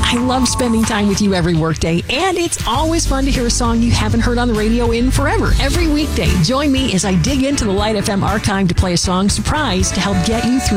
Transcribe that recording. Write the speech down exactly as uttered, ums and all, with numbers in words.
I love spending time with you every workday, and it's always fun to hear a song you haven't heard on the radio in forever. Every weekday, join me as I dig into the Light F M archive to play a song surprise to help get you through